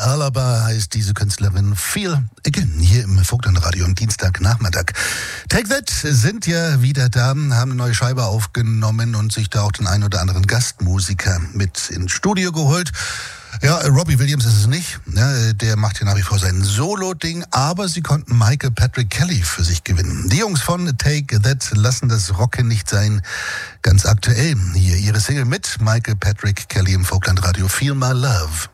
Alaba heißt diese Künstlerin. Feel Again hier im Vogtland-Radio am Dienstagnachmittag. Take That sind ja wieder da, haben eine neue Scheibe aufgenommen und sich da auch den einen oder anderen Gastmusiker mit ins Studio geholt. Ja, Robbie Williams ist es nicht. Ja, der macht hier nach wie vor sein Solo-Ding, aber sie konnten Michael Patrick Kelly für sich gewinnen. Die Jungs von Take That lassen das Rocken nicht sein. Ganz aktuell hier ihre Single mit Michael Patrick Kelly im Vogtland-Radio Feel My Love.